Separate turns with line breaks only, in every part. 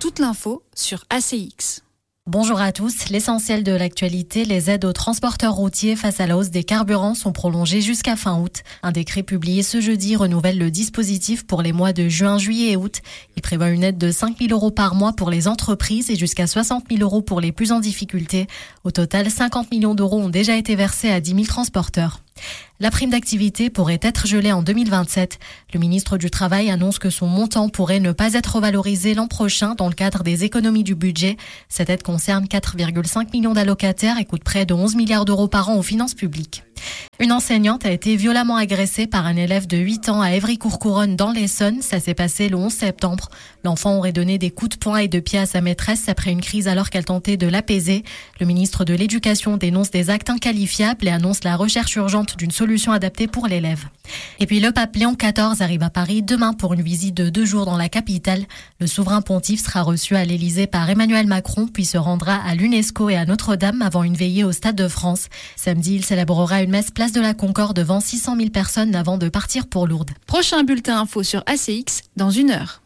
toute l'info sur ACX.
Bonjour à tous. L'essentiel de l'actualité, les aides aux transporteurs routiers face à la hausse des carburants sont prolongées jusqu'à fin août. Un décret publié ce jeudi renouvelle le dispositif pour les mois de juin, juillet et août. Il prévoit une aide de 5 000 € par mois pour les entreprises et jusqu'à 60 000 € pour les plus en difficulté. Au total, 50 millions d'euros ont déjà été versés à 10 000 transporteurs. La prime d'activité pourrait être gelée en 2027. Le ministre du Travail annonce que son montant pourrait ne pas être revalorisé l'an prochain dans le cadre des économies du budget. Cette aide concerne 4,5 millions d'allocataires et coûte près de 11 milliards d'euros par an aux finances publiques. Une enseignante a été violemment agressée par un élève de 8 ans à Évry-Courcouronnes dans l'Essonne. Ça s'est passé le 11 septembre. L'enfant aurait donné des coups de poing et de pied à sa maîtresse après une crise alors qu'elle tentait de l'apaiser. Le ministre de l'Éducation dénonce des actes inqualifiables et annonce la recherche urgente d'une solution adaptée pour l'élève. Et puis le pape Léon XIV arrive à Paris demain pour une visite de 2 jours dans la capitale. Le souverain pontife sera reçu à l'Élysée par Emmanuel Macron puis se rendra à l'UNESCO et à Notre-Dame avant une veillée au Stade de France. Samedi, il célébrera une messe place de la Concorde devant 600 000 personnes avant de partir pour Lourdes.
Prochain bulletin info sur ACX dans 1 heure.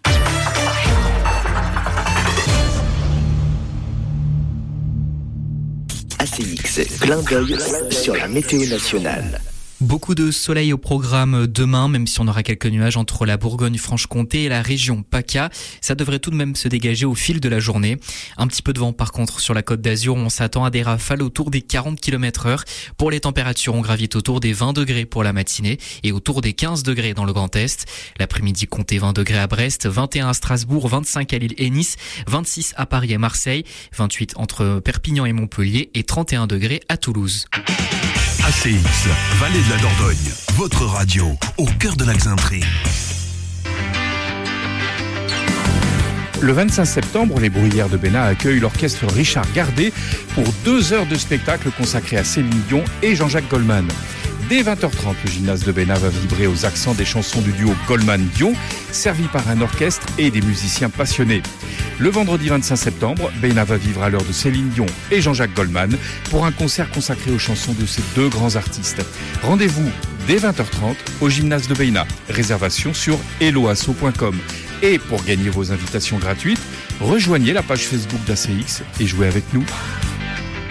ACX, clin d'œil sur la météo nationale.
Beaucoup de soleil au programme demain, même si on aura quelques nuages entre la Bourgogne-Franche-Comté et la région PACA. Ça devrait tout de même se dégager au fil de la journée. Un petit peu de vent par contre sur la Côte d'Azur, on s'attend à des rafales autour des 40 km/h. Pour les températures, on gravite autour des 20 degrés pour la matinée et autour des 15 degrés dans le Grand Est. L'après-midi, comptez 20 degrés à Brest, 21 à Strasbourg, 25 à Lille et Nice, 26 à Paris et Marseille, 28 entre Perpignan et Montpellier et 31 degrés à Toulouse.
ACX, Vallée de la Dordogne, votre radio, au cœur de la Xaintrée.
Le 25 septembre, les Bruyères de Bénat accueillent l'orchestre Richard Gardet pour 2 heures de spectacle consacré à Céline Dion et Jean-Jacques Goldman. Dès 20h30, le gymnase de Bénat va vibrer aux accents des chansons du duo Goldman-Dion, servi par un orchestre et des musiciens passionnés. Le vendredi 25 septembre, Bénat va vivre à l'heure de Céline Dion et Jean-Jacques Goldman pour un concert consacré aux chansons de ces 2 grands artistes. Rendez-vous dès 20h30 au gymnase de Bénat. Réservation sur helloasso.com. Et pour gagner vos invitations gratuites, rejoignez la page Facebook d'ACX et jouez avec nous.